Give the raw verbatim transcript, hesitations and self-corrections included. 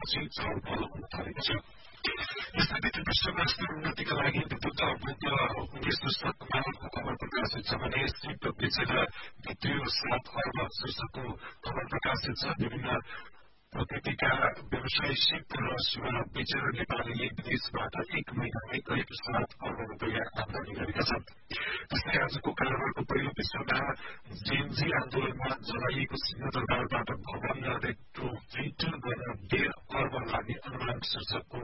त्यसपछि चलपहल हुन थालेको छ। यस्तै विश्वमा स्थिर उन्नतिका लागि विद्युत अवरुद्ध उन्नाइस दशकमा खबर प्रकाशित छ भने सिप बेचेर भित्रियो सात अर्ब शीर्षकको खबर प्रकाशित छ। विभिन्न प्रकृतिका व्यवसायी सिप र सुवा बेचेर नेपालले विदेशबाट एक महिनामै करिब सात अर्ब रुपियाँ आमदानी गरेका छन्। त्यस्तै आजको कारोबारको पहिलो विश्वमा जेएनजी आन्दोलनमा जलाइएको सिंहदरबारबाट भवन रेट्रोफिट गर्न डेढ अर्ब लाग्ने अनुमान शीर्षकको